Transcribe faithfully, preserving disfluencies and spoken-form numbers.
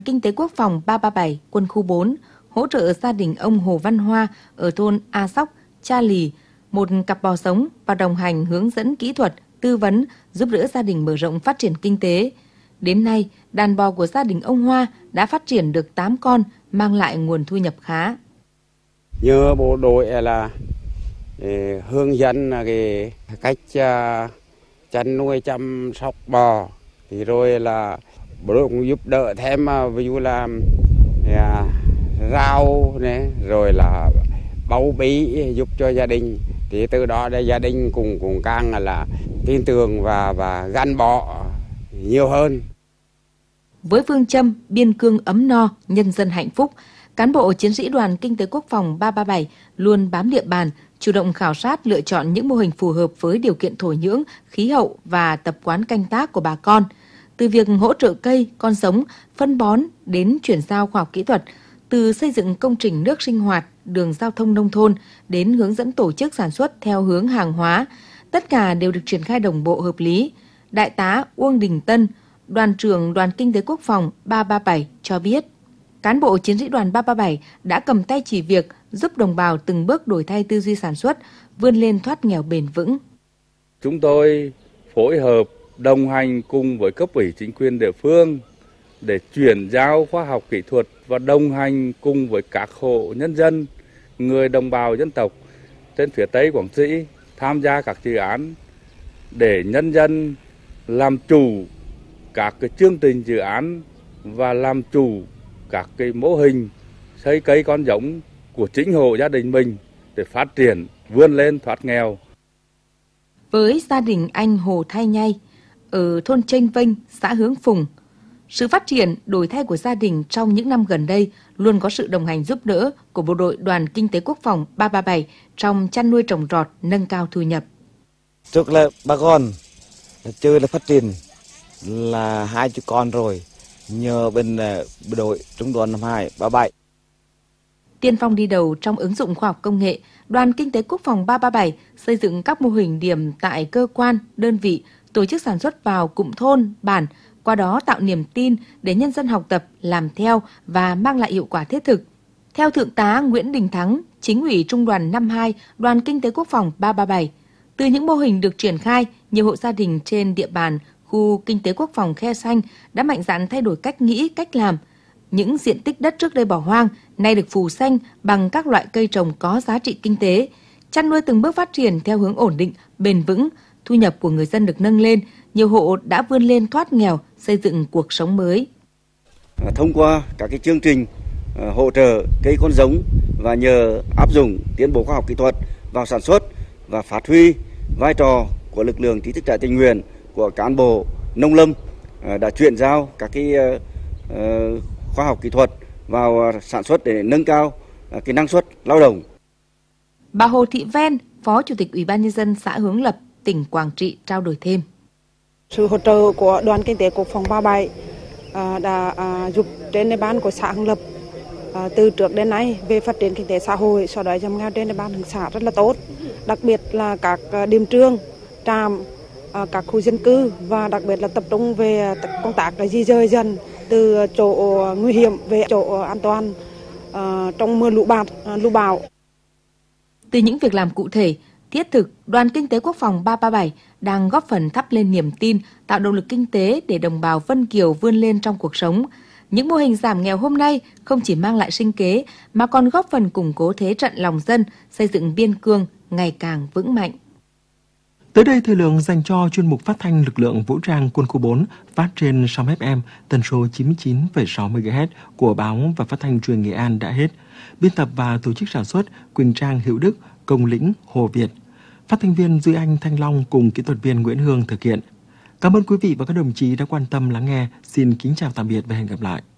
Kinh tế Quốc phòng ba ba bảy quân khu bốn hỗ trợ gia đình ông Hồ Văn Hoa ở thôn A Sóc, Cha Lì, một cặp bò sống và đồng hành hướng dẫn kỹ thuật, tư vấn, giúp đỡ gia đình mở rộng phát triển kinh tế. Đến nay, đàn bò của gia đình ông Hoa đã phát triển được tám con, mang lại nguồn thu nhập khá. Nhờ bộ đội là hướng dẫn cái cách chăn nuôi chăm sóc bò, thì rồi là bộ đội cũng giúp đỡ thêm, ví dụ là rau này, rồi là bầu bí giúp cho gia đình, thì từ đó để gia đình cùng cùng càng là tin tưởng và và gắn bó nhiều hơn. Với phương châm biên cương ấm no, nhân dân hạnh phúc, cán bộ chiến sĩ đoàn Kinh tế Quốc phòng ba ba bảy luôn bám địa bàn, chủ động khảo sát lựa chọn những mô hình phù hợp với điều kiện thổ nhưỡng, khí hậu và tập quán canh tác của bà con. Từ việc hỗ trợ cây, con giống, phân bón đến chuyển giao khoa học kỹ thuật, từ xây dựng công trình nước sinh hoạt, đường giao thông nông thôn đến hướng dẫn tổ chức sản xuất theo hướng hàng hóa, tất cả đều được triển khai đồng bộ hợp lý. Đại tá Uông Đình Tân, Đoàn trưởng Đoàn Kinh tế Quốc phòng ba ba bảy cho biết, cán bộ chiến sĩ đoàn ba ba bảy đã cầm tay chỉ việc giúp đồng bào từng bước đổi thay tư duy sản xuất, vươn lên thoát nghèo bền vững. Chúng tôi phối hợp đồng hành cùng với cấp ủy chính quyền địa phương để chuyển giao khoa học kỹ thuật và đồng hành cùng với các hộ nhân dân, người đồng bào dân tộc trên phía Tây Quảng Trị tham gia các dự án để nhân dân làm chủ các cái chương trình dự án và làm chủ các cái mô hình xây cây con giống của chính hộ gia đình mình để phát triển, vươn lên thoát nghèo. Với gia đình anh Hồ Thay Nhây ở thôn Chênh Vênh, xã Hướng Phùng, sự phát triển đổi thay của gia đình trong những năm gần đây luôn có sự đồng hành giúp đỡ của bộ đội Đoàn Kinh tế Quốc phòng ba ba bảy trong chăn nuôi trồng trọt, nâng cao thu nhập. Trước là bà con chơi là phát triển là hai chú con rồi, nhờ bên bộ đội trung đoàn năm hai ba bảy. Tiên phong đi đầu trong ứng dụng khoa học công nghệ, Đoàn Kinh tế Quốc phòng ba ba bảy xây dựng các mô hình điểm tại cơ quan, đơn vị, tổ chức sản xuất vào cụm thôn, bản, qua đó tạo niềm tin để nhân dân học tập, làm theo và mang lại hiệu quả thiết thực. Theo Thượng tá Nguyễn Đình Thắng, Chính ủy Trung đoàn năm hai, Đoàn Kinh tế Quốc phòng ba ba bảy, từ những mô hình được triển khai, nhiều hộ gia đình trên địa bàn khu Kinh tế Quốc phòng Khe Xanh đã mạnh dạn thay đổi cách nghĩ, cách làm. Những diện tích đất trước đây bỏ hoang nay được phủ xanh bằng các loại cây trồng có giá trị kinh tế. Chăn nuôi từng bước phát triển theo hướng ổn định, bền vững, thu nhập của người dân được nâng lên, nhiều hộ đã vươn lên thoát nghèo, xây dựng cuộc sống mới. Thông qua các cái chương trình uh, hỗ trợ cây con giống và nhờ áp dụng tiến bộ khoa học kỹ thuật vào sản xuất và phát huy vai trò của lực lượng trí thức trẻ tình nguyện, của cán bộ nông lâm uh, đã chuyển giao các cái uh, uh, khoa học kỹ thuật vào sản xuất để nâng cao uh, cái năng suất lao động. Bà Hồ Thị Ven, Phó Chủ tịch Ủy ban Nhân dân xã Hướng Lập, tỉnh Quảng Trị trao đổi thêm. Sự hỗ trợ của Đoàn Kinh tế Quốc phòng ba bảy đã giúp trên địa bàn của xã Hướng Lập từ trước đến nay về phát triển kinh tế xã hội, so đói giảm nghèo trên địa bàn xã rất là tốt. Đặc biệt là các điểm trường, trạm, các khu dân cư và đặc biệt là tập trung về công tác di dời dân từ chỗ nguy hiểm về chỗ an toàn trong mưa lũ bạt, lũ bão. Từ những việc làm cụ thể, thiết thực, Đoàn Kinh tế Quốc phòng ba ba bảy đang góp phần thắp lên niềm tin, tạo động lực kinh tế để đồng bào Vân Kiều vươn lên trong cuộc sống. Những mô hình giảm nghèo hôm nay không chỉ mang lại sinh kế mà còn góp phần củng cố thế trận lòng dân, xây dựng biên cương ngày càng vững mạnh. Tới đây, thời lượng dành cho chuyên mục phát thanh lực lượng vũ trang quân khu bốn phát trên sóng ép em tần số chín mươi chín phẩy sáu mê ga héc của báo và phát thanh truyền Nghệ An đã hết. Biên tập và tổ chức sản xuất Quỳnh Trang, Hữu Đức, Công Lĩnh, Hồ Việt. Phát thanh viên Duy Anh, Thanh Long cùng kỹ thuật viên Nguyễn Hương thực hiện. Cảm ơn quý vị và các đồng chí đã quan tâm lắng nghe. Xin kính chào tạm biệt và hẹn gặp lại.